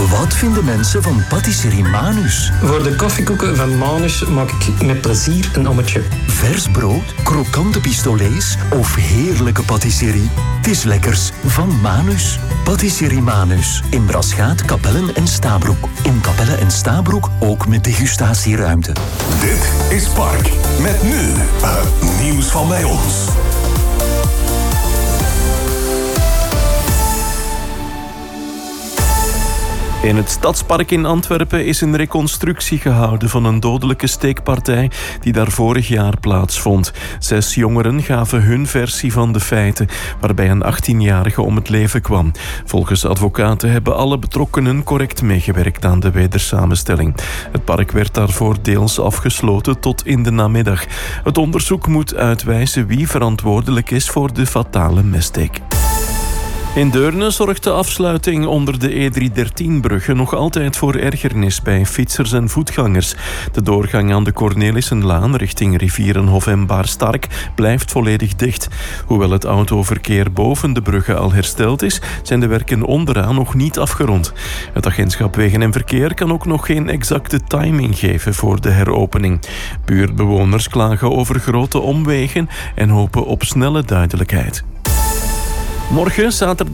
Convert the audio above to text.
Wat vinden mensen van patisserie Manus? Voor de koffiekoeken van Manus maak ik met plezier een ommetje. Vers brood, krokante pistolets of heerlijke patisserie? Het is lekkers van Manus. Patisserie Manus. In Braschaat, Kapellen en Stabroek. In Kapellen en Stabroek ook met degustatieruimte. Dit is Park. Met nu het nieuws van bij ons. In het Stadspark in Antwerpen is een reconstructie gehouden van een dodelijke steekpartij die daar vorig jaar plaatsvond. 6 jongeren gaven hun versie van de feiten, waarbij een 18-jarige om het leven kwam. Volgens advocaten hebben alle betrokkenen correct meegewerkt aan de wedersamenstelling. Het park werd daarvoor deels afgesloten tot in de namiddag. Het onderzoek moet uitwijzen wie verantwoordelijk is voor de fatale messteek. In Deurne zorgt de afsluiting onder de E313-bruggen nog altijd voor ergernis bij fietsers en voetgangers. De doorgang aan de Cornelissenlaan richting Rivierenhof en Baarstark blijft volledig dicht. Hoewel het autoverkeer boven de bruggen al hersteld is, zijn de werken onderaan nog niet afgerond. Het agentschap Wegen en Verkeer kan ook nog geen exacte timing geven voor de heropening. Buurtbewoners klagen over grote omwegen en hopen op snelle duidelijkheid. Morgen, zaterdag